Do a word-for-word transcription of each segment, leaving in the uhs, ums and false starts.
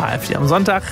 H F vier am Sonntag.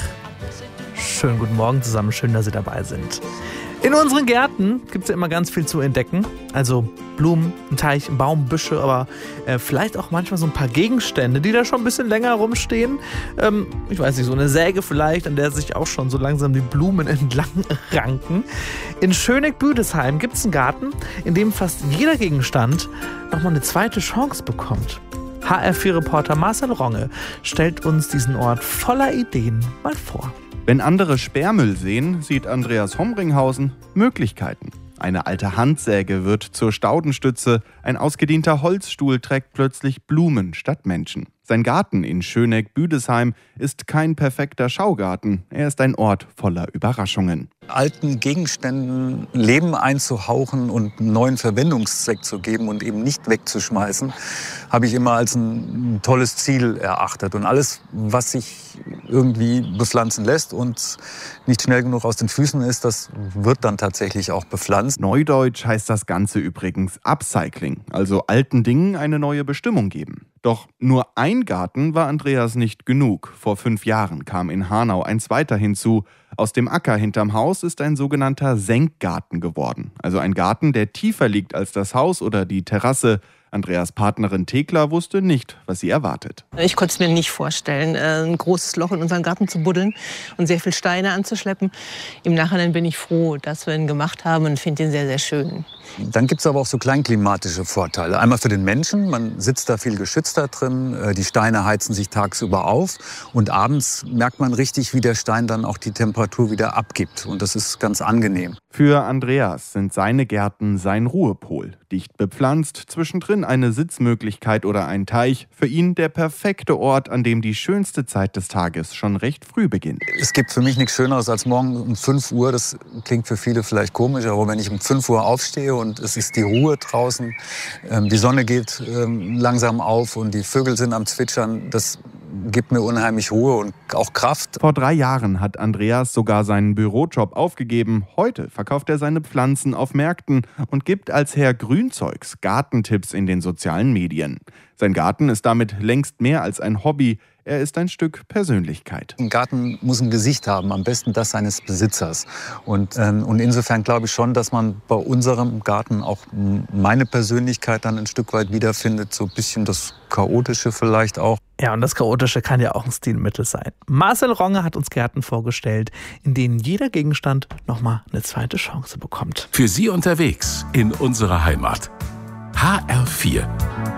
Schönen guten Morgen zusammen, schön, dass Sie dabei sind. In unseren Gärten gibt es ja immer ganz viel zu entdecken. Also Blumen, ein Teich, ein Baum, Büsche, aber äh, vielleicht auch manchmal so ein paar Gegenstände, die da schon ein bisschen länger rumstehen. Ähm, ich weiß nicht, so eine Säge vielleicht, an der sich auch schon so langsam die Blumen entlang ranken. In Schöneck-Büdesheim gibt es einen Garten, in dem fast jeder Gegenstand nochmal eine zweite Chance bekommt. H R vier Reporter Marcel Ronge stellt uns diesen Ort voller Ideen mal vor. Wenn andere Sperrmüll sehen, sieht Andreas Homringhausen Möglichkeiten. Eine alte Handsäge wird zur Staudenstütze, ein ausgedienter Holzstuhl trägt plötzlich Blumen statt Menschen. Sein Garten in Schöneck-Büdesheim ist kein perfekter Schaugarten, er ist ein Ort voller Überraschungen. Alten Gegenständen Leben einzuhauchen und einen neuen Verwendungszweck zu geben und eben nicht wegzuschmeißen, habe ich immer als ein tolles Ziel erachtet. Und alles, was sich irgendwie bepflanzen lässt und nicht schnell genug aus den Füßen ist, das wird dann tatsächlich auch bepflanzt. Neudeutsch heißt das Ganze übrigens Upcycling, also alten Dingen eine neue Bestimmung geben. Doch nur ein Garten war Andreas nicht genug. Vor fünf Jahren kam in Hanau ein zweiter hinzu. Aus dem Acker hinterm Haus ist ein sogenannter Senkgarten geworden. Also ein Garten, der tiefer liegt als das Haus oder die Terrasse. Andreas Partnerin Thekla wusste nicht, was sie erwartet. Ich konnte es mir nicht vorstellen, ein großes Loch in unseren Garten zu buddeln und sehr viel Steine anzuschleppen. Im Nachhinein bin ich froh, dass wir ihn gemacht haben und finde ihn sehr, sehr schön. Dann gibt es aber auch so kleinklimatische Vorteile. Einmal für den Menschen, man sitzt da viel geschützter drin, die Steine heizen sich tagsüber auf und abends merkt man richtig, wie der Stein dann auch die Temperatur wieder abgibt und das ist ganz angenehm. Für Andreas sind seine Gärten sein Ruhepol. Dicht bepflanzt, zwischendrin eine Sitzmöglichkeit oder ein Teich. Für ihn der perfekte Ort, an dem die schönste Zeit des Tages schon recht früh beginnt. Es gibt für mich nichts Schöneres als morgen um fünf Uhr. Das klingt für viele vielleicht komisch, aber wenn ich um fünf Uhr aufstehe und es ist die Ruhe draußen, die Sonne geht langsam auf und die Vögel sind am Zwitschern, das gibt mir unheimlich Ruhe und auch Kraft. Vor drei Jahren hat Andreas sogar seinen Bürojob aufgegeben. Heute verkauft er seine Pflanzen auf Märkten und gibt als Herr Grünzeugs Gartentipps in den sozialen Medien. Sein Garten ist damit längst mehr als ein Hobby. Er ist ein Stück Persönlichkeit. Ein Garten muss ein Gesicht haben, am besten das seines Besitzers. Und, ähm, und insofern glaube ich schon, dass man bei unserem Garten auch meine Persönlichkeit dann ein Stück weit wiederfindet. So ein bisschen das Chaotische vielleicht auch. Ja, und das Chaotische kann ja auch ein Stilmittel sein. Marcel Ronge hat uns Gärten vorgestellt, in denen jeder Gegenstand nochmal eine zweite Chance bekommt. Für Sie unterwegs in unserer Heimat. H R vier.